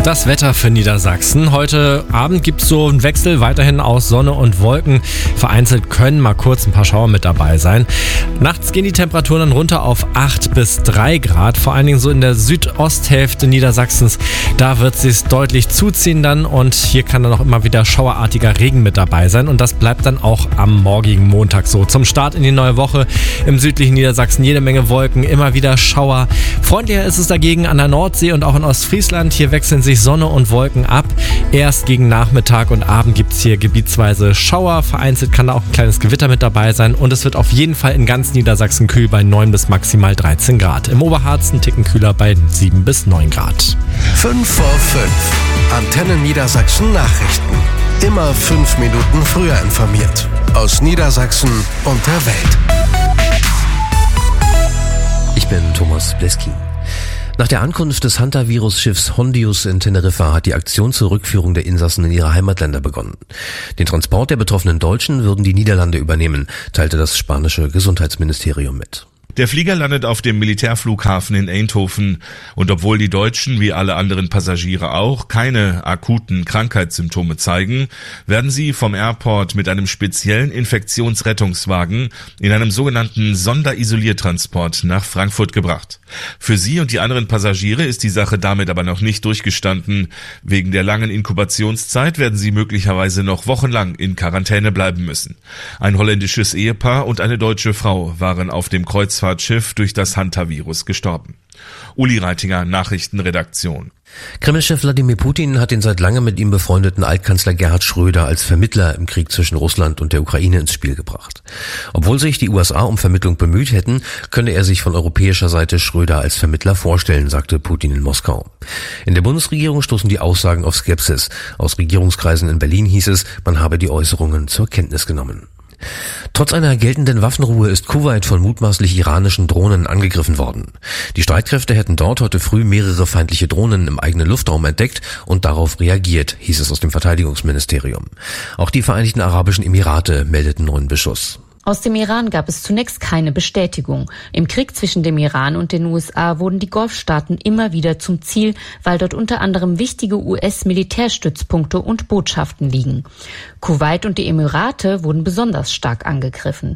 Das Wetter für Niedersachsen. Heute Abend gibt es so einen Wechsel weiterhin aus Sonne und Wolken. Vereinzelt können mal kurz ein paar Schauer mit dabei sein. Nachts gehen die Temperaturen dann runter auf 8 bis 3 Grad. Vor allen Dingen so in der Südosthälfte Niedersachsens. Da wird es sich deutlich zuziehen dann. Und hier kann dann auch immer wieder schauerartiger Regen mit dabei sein. Und das bleibt dann auch am morgigen Montag so. Zum Start in die neue Woche im südlichen Niedersachsen jede Menge Wolken, immer wieder Schauer. Freundlicher ist es dagegen an der Nordsee und auch in Ostfriesland. Hier wechseln sich Sonne und Wolken ab. Erst gegen Nachmittag und Abend gibt es hier gebietsweise Schauer. Vereinzelt kann da auch ein kleines Gewitter mit dabei sein. Und es wird auf jeden Fall in ganz Niedersachsen kühl bei 9 bis maximal 13 Grad. Im Oberharz ein Ticken kühler bei 7 bis 9 Grad. 5 vor 5. Antenne Niedersachsen Nachrichten. Immer 5 Minuten früher informiert. Aus Niedersachsen und der Welt. Ich bin Thomas Bleski. Nach der Ankunft des Hantavirus-Schiffs Hondius in Teneriffa hat die Aktion zur Rückführung der Insassen in ihre Heimatländer begonnen. Den Transport der betroffenen Deutschen würden die Niederlande übernehmen, teilte das spanische Gesundheitsministerium mit. Der Flieger landet auf dem Militärflughafen in Eindhoven und obwohl die Deutschen wie alle anderen Passagiere auch keine akuten Krankheitssymptome zeigen, werden sie vom Airport mit einem speziellen Infektionsrettungswagen in einem sogenannten Sonderisoliertransport nach Frankfurt gebracht. Für sie und die anderen Passagiere ist die Sache damit aber noch nicht durchgestanden. Wegen der langen Inkubationszeit werden sie möglicherweise noch wochenlang in Quarantäne bleiben müssen. Ein holländisches Ehepaar und eine deutsche Frau waren auf dem Kreuzfahrtschiff durch das Hantavirus gestorben. Uli Reitinger, Nachrichtenredaktion. Kreml-Chef Wladimir Putin hat den seit langem mit ihm befreundeten Altkanzler Gerhard Schröder als Vermittler im Krieg zwischen Russland und der Ukraine ins Spiel gebracht. Obwohl sich die USA um Vermittlung bemüht hätten, könne er sich von europäischer Seite Schröder als Vermittler vorstellen, sagte Putin in Moskau. In der Bundesregierung stoßen die Aussagen auf Skepsis. Aus Regierungskreisen in Berlin hieß es, man habe die Äußerungen zur Kenntnis genommen. Trotz einer geltenden Waffenruhe ist Kuwait von mutmaßlich iranischen Drohnen angegriffen worden. Die Streitkräfte hätten dort heute früh mehrere feindliche Drohnen im eigenen Luftraum entdeckt und darauf reagiert, hieß es aus dem Verteidigungsministerium. Auch die Vereinigten Arabischen Emirate meldeten neuen Beschuss. Aus dem Iran gab es zunächst keine Bestätigung. Im Krieg zwischen dem Iran und den USA wurden die Golfstaaten immer wieder zum Ziel, weil dort unter anderem wichtige US-Militärstützpunkte und Botschaften liegen. Kuwait und die Emirate wurden besonders stark angegriffen.